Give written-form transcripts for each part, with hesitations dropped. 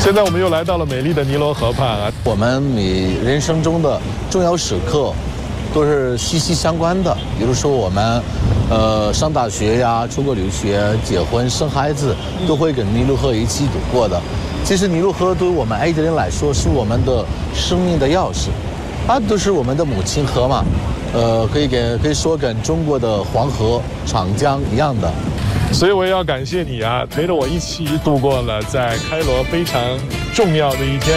现在我们又来到了美丽的尼罗河畔啊。 我们你人生中的重要时刻都是息息相关的，比如说我们上大学呀、出国留学、结婚、生孩子，都会跟尼罗河一起度过的。其实尼罗河对于我们埃及人来说是我们的生命的钥匙，它都是我们的母亲河嘛，可以说跟中国的黄河、长江一样的。 所以我也要感谢你啊，陪着我一起度过了在开罗非常重要的一天。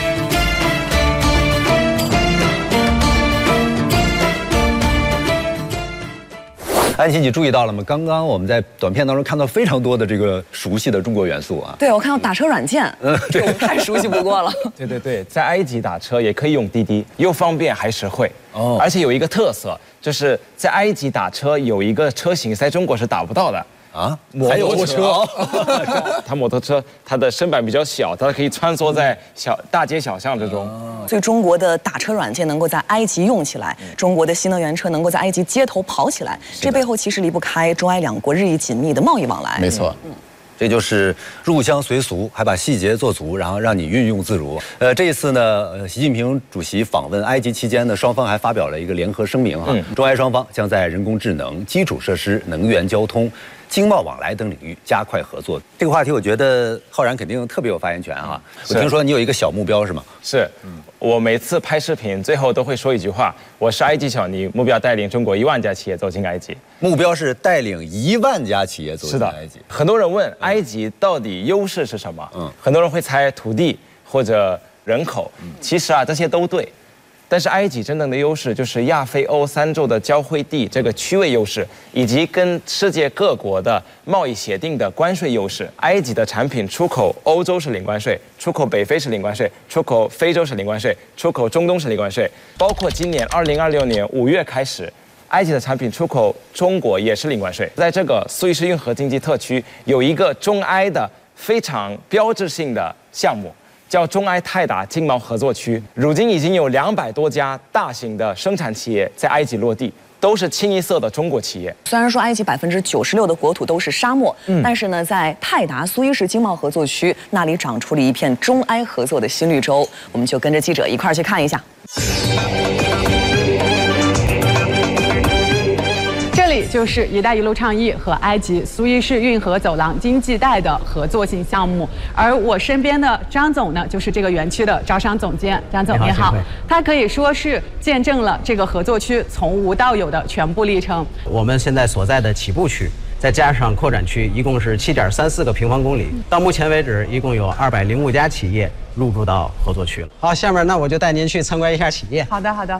安琪，你注意到了吗？刚刚我们在短片当中看到非常多的这个熟悉的中国元素啊。 对，我看到打车软件， 对， 太熟悉不过了。 对，在埃及打车也可以用滴滴，又方便还实惠。哦，而且有一个特色，就是在埃及打车有一个车型在中国是打不到的。啊，摩托车，它摩托车它的身板比较小，它可以穿梭在大街小巷之中。 所以中国的打车软件能够在埃及用起来，中国的新能源车能够在埃及街头跑起来，这背后其实离不开中埃两国日益紧密的贸易往来。 没错。 这就是入乡随俗，还把细节做足，然后让你运用自如。这一次呢，习近平主席访问埃及期间呢，双方还发表了一个联合声明哈，中埃双方将在人工智能、基础设施、能源交通、经贸往来等领域加快合作。这个话题，我觉得浩然肯定特别有发言权哈。我听说你有一个小目标是吗？ 是，我每次拍视频最后都会说一句话：我是埃及小尼，目标带领中国1万家企业走进埃及。 目标是带领1万家企业走进埃及。 很多人问埃及到底优势是什么？很多人会猜土地或者人口，其实啊这些都对。但是埃及真正的优势就是亚非欧3洲的交汇地这个区位优势，以及跟世界各国的贸易协定的关税优势。埃及的产品出口欧洲是零关税，出口北非是零关税，出口非洲是零关税，出口中东是零关税。包括今年2026年5月开始，埃及的产品出口中国也是零关税。在这个苏伊士运河经济特区有一个中埃的非常标志性的项目，叫中埃泰达经贸合作区，如今已经有200多家大型的生产企业在埃及落地，都是清一色的中国企业。 虽然说埃及96%的国土都是沙漠，但是呢，在泰达苏伊士经贸合作区那里长出了一片中埃合作的新绿洲，我们就跟着记者一块儿去看一下。 这里就是“一带一路”倡议和埃及苏伊士运河走廊经济带的合作性项目，而我身边的张总呢，就是这个园区的招商总监。张总你好，他可以说是见证了这个合作区从无到有的全部历程。 我们现在所在的起步区，再加上扩展区，一共是7.34个平方公里。到目前为止，一共有205家企业入驻到合作区了。好，下面那我就带您去参观一下企业。 好的，好的。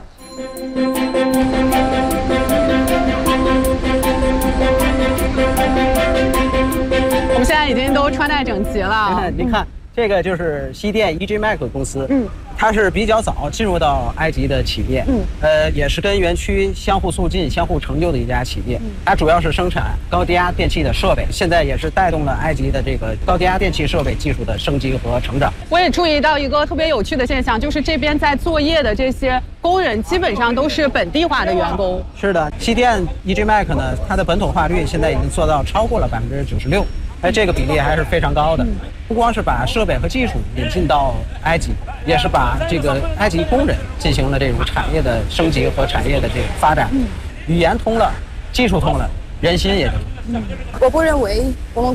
我们现在已经都穿戴整齐了。 您看，这个就是西电 EGMAC 公司，它是比较早进入到埃及的企业，也是跟园区相互促进、相互成就的一家企业。它主要是生产高低压电器的设备，现在也是带动了埃及的这个高低压电器设备技术的升级和成长。 我也注意到一个特别有趣的现象，就是这边在作业的这些工人基本上都是本地化的员工。 是的，西电 EGMAC 呢，它的本土化率现在已经做到超过了96%。这个比例还是非常高的，不光是把设备和技术引进到埃及，也是把这个埃及工人进行了这种产业的升级和产业的这个发展。语言通了，技术通了，人心也通了。 我不认为我们